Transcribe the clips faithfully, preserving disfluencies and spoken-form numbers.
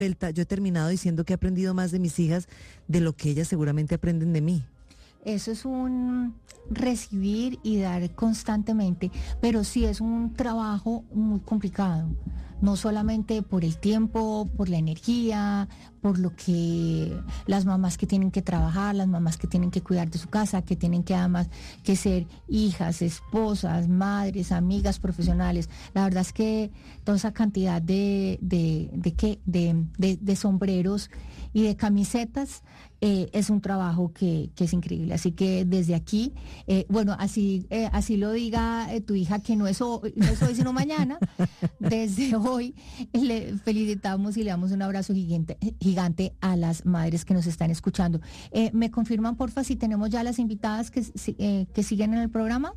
vuelta, yo he terminado diciendo que he aprendido más de mis hijas de lo que ellas seguramente aprenden de mí. Eso es un recibir y dar constantemente, pero sí es un trabajo muy complicado, no solamente por el tiempo, por la energía, por lo que las mamás que tienen que trabajar, las mamás que tienen que cuidar de su casa, que tienen que además que ser hijas, esposas, madres, amigas, profesionales. La verdad es que toda esa cantidad de de de qué de, de, de sombreros y de camisetas eh, es un trabajo que, que es increíble. Así que desde aquí, eh, bueno, así eh, así lo diga eh, tu hija, que no es, hoy, no es hoy sino mañana, desde hoy le felicitamos y le damos un abrazo gigante, gigante a las madres que nos están escuchando. Eh, ¿Me confirman, porfa, si tenemos ya las invitadas que, eh, que siguen en el programa?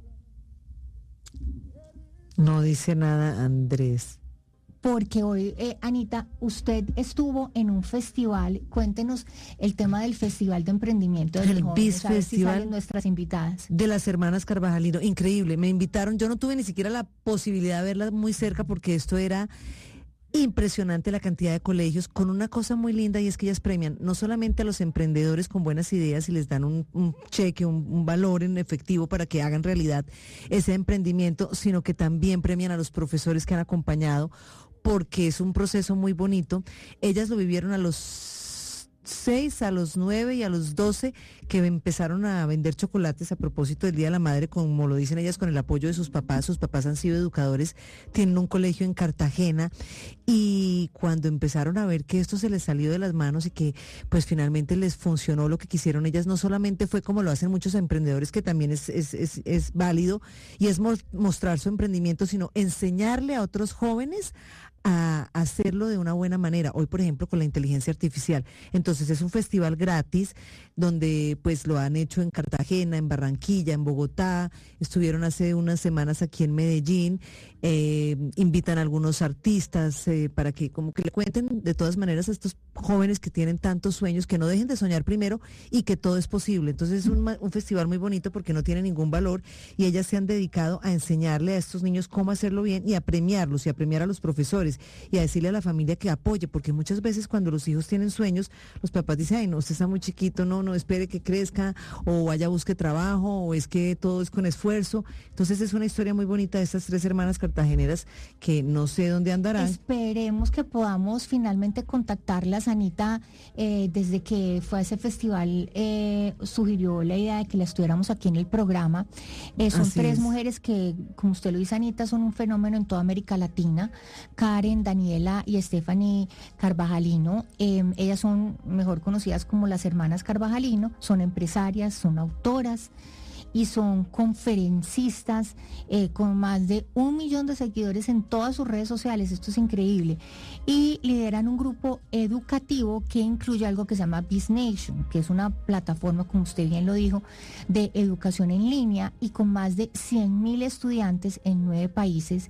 No dice nada, Andrés. Porque hoy, eh, Anita, usted estuvo en un festival. Cuéntenos el tema del Festival de Emprendimiento de el los BIS jóvenes, a ver si Festival salen nuestras invitadas. De las hermanas Carvajalino, increíble, me invitaron, yo no tuve ni siquiera la posibilidad de verlas muy cerca porque esto era impresionante, la cantidad de colegios, con una cosa muy linda, y es que ellas premian no solamente a los emprendedores con buenas ideas y les dan un, un cheque, un, un valor en efectivo para que hagan realidad ese emprendimiento, sino que también premian a los profesores que han acompañado, porque es un proceso muy bonito. Ellas lo vivieron a los seis, a los nueve y a los doce, que empezaron a vender chocolates a propósito del Día de la Madre, como lo dicen ellas, con el apoyo de sus papás. Sus papás han sido educadores, tienen un colegio en Cartagena, y cuando empezaron a ver que esto se les salió de las manos y que pues finalmente les funcionó lo que quisieron ellas, no solamente fue como lo hacen muchos emprendedores, que también es, es, es, es válido, y es mostrar su emprendimiento, sino enseñarle a otros jóvenes a hacerlo de una buena manera. Hoy, por ejemplo, con la inteligencia artificial. Entonces es un festival gratis donde pues lo han hecho en Cartagena, en Barranquilla, en Bogotá, estuvieron hace unas semanas aquí en Medellín, eh, invitan a algunos artistas eh, para que como que le cuenten de todas maneras a estos jóvenes que tienen tantos sueños, que no dejen de soñar primero y que todo es posible. Entonces es un, un festival muy bonito porque no tiene ningún valor, y ellas se han dedicado a enseñarle a estos niños cómo hacerlo bien y a premiarlos y a premiar a los profesores y a decirle a la familia que apoye, porque muchas veces cuando los hijos tienen sueños, los papás dicen, ay no, usted está muy chiquito, no, no, espere que crezca, o vaya, busque trabajo, o es que todo es con esfuerzo. Entonces es una historia muy bonita de estas tres hermanas cartageneras que no sé dónde andarán. Esperemos que podamos finalmente contactarlas. Anita, eh, desde que fue a ese festival, eh, sugirió la idea de que la estuviéramos aquí en el programa. Eh, son Así tres es. mujeres que, como usted lo dice, Anita, son un fenómeno en toda América Latina. Karen, Daniela y Stephanie Carvajalino, eh, ellas son mejor conocidas como las hermanas Carvajalino, son empresarias, son autoras y son conferencistas eh, con más de un millón de seguidores en todas sus redes sociales. Esto es increíble. Y lideran un grupo educativo que incluye algo que se llama BizNation, que es una plataforma, como usted bien lo dijo, de educación en línea, y con más de cien mil estudiantes en nueve países.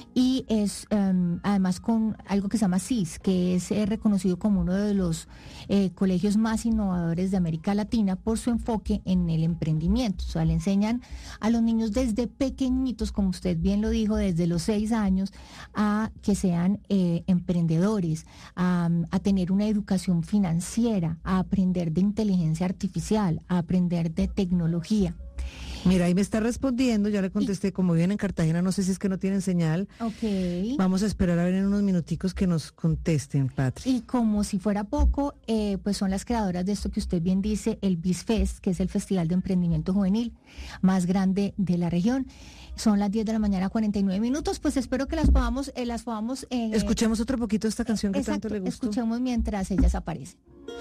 Y es um, además con algo que se llama C I S, que es eh, reconocido como uno de los eh, colegios más innovadores de América Latina por su enfoque en el emprendimiento. O sea, le enseñan a los niños desde pequeñitos, como usted bien lo dijo, desde los seis años, a que sean eh, emprendedores, a, a tener una educación financiera, a aprender de inteligencia artificial, a aprender de tecnología. Mira, ahí me está respondiendo, ya le contesté, como viven en Cartagena, no sé si es que no tienen señal. Ok. Vamos a esperar a ver en unos minuticos que nos contesten, Patri. Y como si fuera poco, eh, pues son las creadoras de esto que usted bien dice, el BizFest, que es el Festival de Emprendimiento Juvenil más grande de la región. Son las diez de la mañana, cuarenta y nueve minutos, pues espero que las podamos, eh, las podamos... Eh, Escuchemos otro poquito esta canción que exacto, tanto le gustó. Escuchemos mientras ellas aparecen.